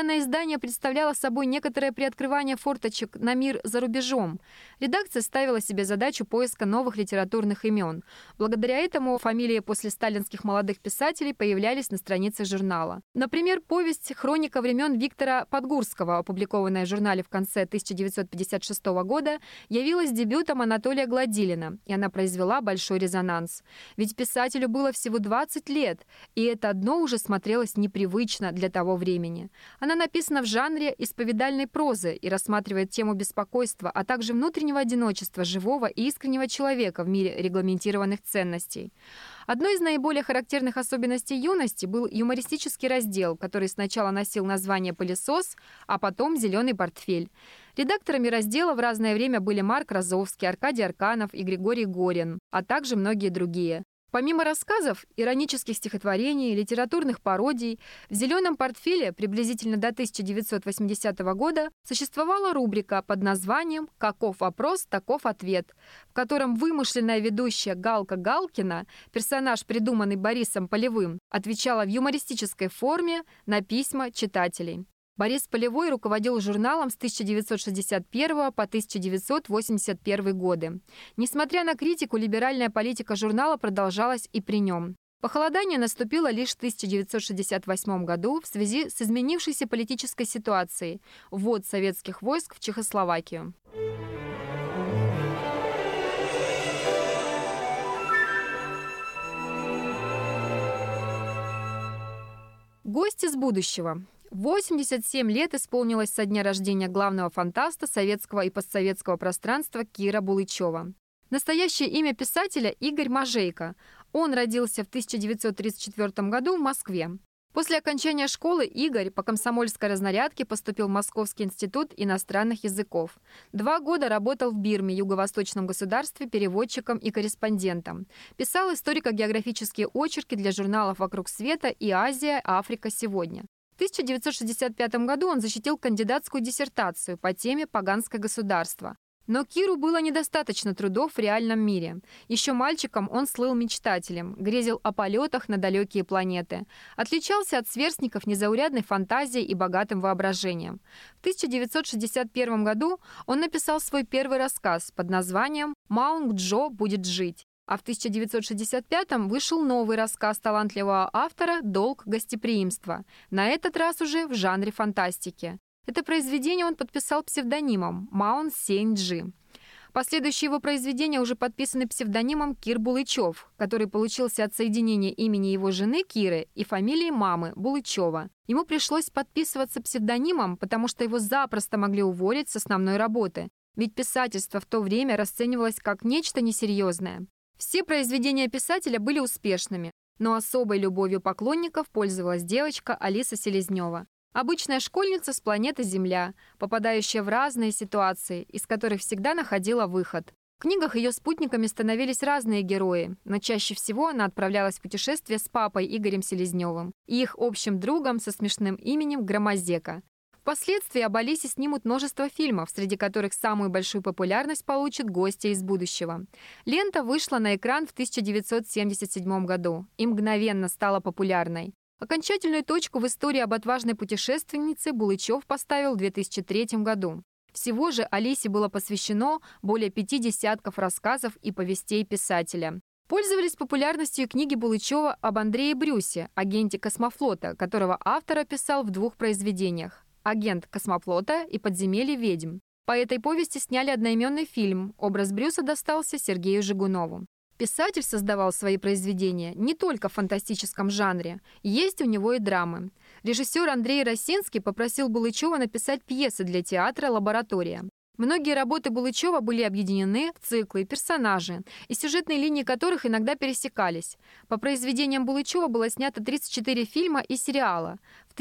Данное издание представляло собой некоторое приоткрывание форточек на мир за рубежом. Редакция ставила себе задачу поиска новых литературных имен. Благодаря этому фамилии после сталинских молодых писателей появлялись на странице журнала. Например, повесть «Хроника времен Виктора Подгурского», опубликованная в журнале в конце 1956 года, явилась дебютом Анатолия Гладилина, и она произвела большой резонанс. Ведь писателю было всего 20 лет, и это одно уже смотрелось непривычно для того времени. Она написана в жанре исповедальной прозы и рассматривает тему беспокойства, а также внутреннего одиночества живого и искреннего человека в мире регламентированных ценностей. Одной из наиболее характерных особенностей юности был юмористический раздел, который сначала носил название «Пылесос», а потом «Зеленый портфель». Редакторами раздела в разное время были Марк Розовский, Аркадий Арканов и Григорий Горин, а также многие другие. Помимо рассказов, иронических стихотворений, литературных пародий, в «Зеленом портфеле» приблизительно до 1980 года существовала рубрика под названием «Каков вопрос, таков ответ», в котором вымышленная ведущая Галка Галкина, персонаж, придуманный Борисом Полевым, отвечала в юмористической форме на письма читателей. Борис Полевой руководил журналом с 1961 по 1981 годы. Несмотря на критику, либеральная политика журнала продолжалась и при нем. Похолодание наступило лишь в 1968 году в связи с изменившейся политической ситуацией – ввод советских войск в Чехословакию. Гость из будущего. 87 лет исполнилось со дня рождения главного фантаста советского и постсоветского пространства Кира Булычева. Настоящее имя писателя – Игорь Можейко. Он родился в 1934 году в Москве. После окончания школы Игорь по комсомольской разнарядке поступил в Московский институт иностранных языков. 2 года работал в Бирме, юго-восточном государстве, переводчиком и корреспондентом. Писал историко-географические очерки для журналов «Вокруг света» и «Азия, Африка сегодня». В 1965 году он защитил кандидатскую диссертацию по теме «Паганское государство». Но Киру было недостаточно трудов в реальном мире. Еще мальчиком он слыл мечтателем, грезил о полетах на далекие планеты. Отличался от сверстников незаурядной фантазией и богатым воображением. В 1961 году он написал свой первый рассказ под названием «Маунг Джо будет жить». А в 1965-м вышел новый рассказ талантливого автора «Долг гостеприимства», на этот раз уже в жанре фантастики. Это произведение он подписал псевдонимом Маун Сень-Джи. Последующие его произведения уже подписаны псевдонимом Кир Булычев, который получился от соединения имени его жены Киры и фамилии мамы Булычева. Ему пришлось подписываться псевдонимом, потому что его запросто могли уволить с основной работы, ведь писательство в то время расценивалось как нечто несерьезное. Все произведения писателя были успешными, но особой любовью поклонников пользовалась девочка Алиса Селезнева. Обычная школьница с планеты Земля, попадающая в разные ситуации, из которых всегда находила выход. В книгах ее спутниками становились разные герои, но чаще всего она отправлялась в путешествие с папой Игорем Селезневым и их общим другом со смешным именем Громозека. Впоследствии об Алисе снимут множество фильмов, среди которых самую большую популярность получит «Гостья из будущего». Лента вышла на экран в 1977 году и мгновенно стала популярной. Окончательную точку в истории об отважной путешественнице Булычев поставил в 2003 году. Всего же Алисе было посвящено более 5 десятков рассказов и повестей писателя. Пользовались популярностью книги Булычева об Андрее Брюсе, агенте космофлота, которого автор описал в 2 произведениях «Агент космофлота» и «Подземелье ведьм». По этой повести сняли одноименный фильм. Образ Брюса достался Сергею Жигунову. Писатель создавал свои произведения не только в фантастическом жанре, есть у него и драмы. Режиссер Андрей Росинский попросил Булычева написать пьесы для театра «Лаборатория». Многие работы Булычева были объединены в циклы, персонажи, и сюжетные линии которых иногда пересекались. По произведениям Булычева было снято 34 фильма и сериала. В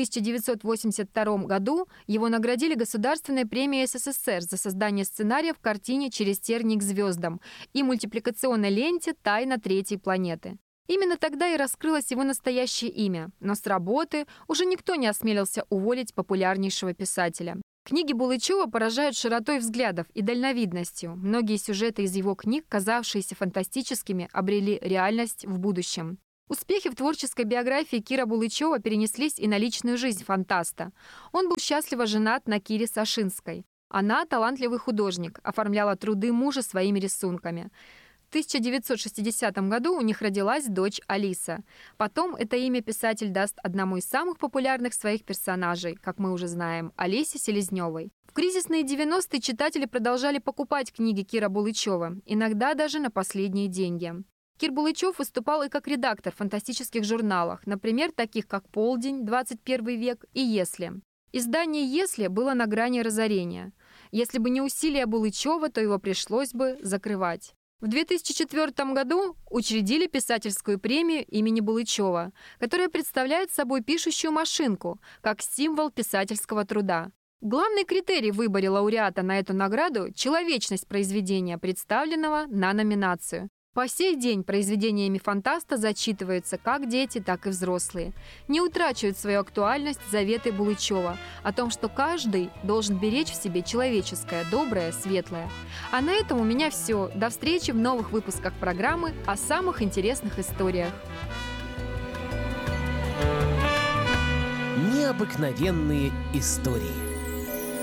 1982 году его наградили Государственной премией СССР за создание сценария в картине «Через тернии к звездам» и мультипликационной ленте «Тайна третьей планеты». Именно тогда и раскрылось его настоящее имя, но с работы уже никто не осмелился уволить популярнейшего писателя. Книги Булычева поражают широтой взглядов и дальновидностью. Многие сюжеты из его книг, казавшиеся фантастическими, обрели реальность в будущем. Успехи в творческой биографии Кира Булычева перенеслись и на личную жизнь фантаста. Он был счастливо женат на Кире Сашинской. Она талантливый художник, оформляла труды мужа своими рисунками. В 1960 году у них родилась дочь Алиса. Потом это имя писатель даст одному из самых популярных своих персонажей, как мы уже знаем, Олесе Селезневой. В кризисные 90-е читатели продолжали покупать книги Кира Булычева, иногда даже на последние деньги. Кир Булычев выступал и как редактор в фантастических журналах, например, таких как «Полдень», «21 век» и «Если». Издание «Если» было на грани разорения. Если бы не усилия Булычева, то его пришлось бы закрывать. В 2004 году учредили писательскую премию имени Булычева, которая представляет собой пишущую машинку, как символ писательского труда. Главный критерий в выборе лауреата на эту награду – человечность произведения, представленного на номинацию. По сей день произведениями фантаста зачитываются как дети, так и взрослые. Не утрачивают свою актуальность заветы Булычева о том, что каждый должен беречь в себе человеческое, доброе, светлое. А на этом у меня все. До встречи в новых выпусках программы о самых интересных историях. Необыкновенные истории.